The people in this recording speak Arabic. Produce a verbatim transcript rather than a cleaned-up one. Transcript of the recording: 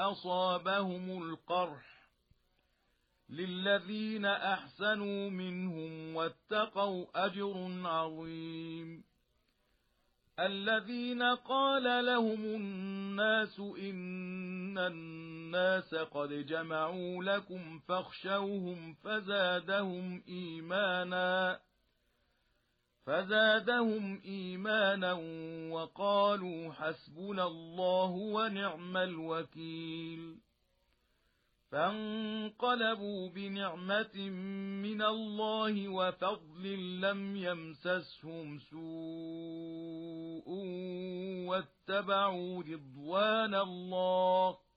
أصابهم القرح للذين أحسنوا منهم واتقوا أجر عظيم الذين قال لهم الناس إن الناس قد جمعوا لكم فاخشوهم فزادهم إيمانا فزادهم إيمانا وقالوا حسبنا الله ونعم الوكيل فانقلبوا بنعمة من الله وفضل لم يمسسهم سوء واتبعوا رضوان الله